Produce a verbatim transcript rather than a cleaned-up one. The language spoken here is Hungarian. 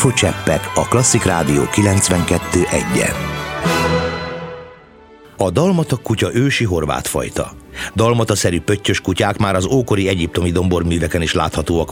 Infocseppek a Klasszik Rádió kilencvenkettő egyen. A dalmata kutya ősi horvát fajta. Dalmata-szerű pöttyös kutyák már az ókori egyiptomi domborműveken is láthatóak